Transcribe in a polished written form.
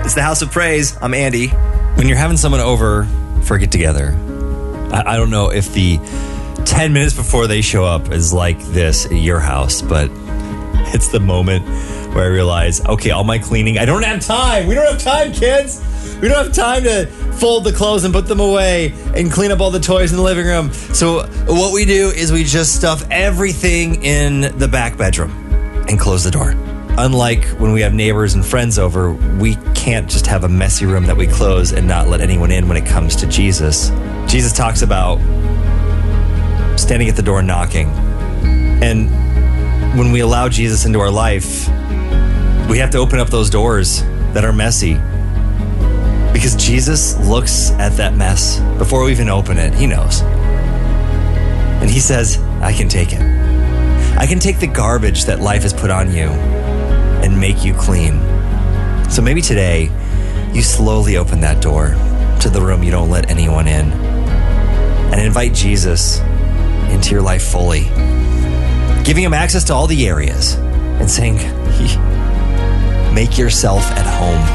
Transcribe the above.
It's the House of Praise. I'm Andy. When you're having someone over for a get-together, I don't know if the 10 minutes before they show up is like this at your house, but it's the moment where I realize, okay, all my cleaning, I don't have time. We don't have time, kids. We don't have time to fold the clothes and put them away and clean up all the toys in the living room. So what we do is we just stuff everything in the back bedroom and close the door. Unlike when we have neighbors and friends over, we can't just have a messy room that we close and not let anyone in when it comes to Jesus. Jesus talks about standing at the door knocking. And when we allow Jesus into our life, we have to open up those doors that are messy. Because Jesus looks at that mess before we even open it. He knows. And he says, I can take it. I can take the garbage that life has put on you and make you clean. So maybe today, you slowly open that door to the room you don't let anyone in and invite Jesus into your life fully, giving him access to all the areas and saying, make yourself at home.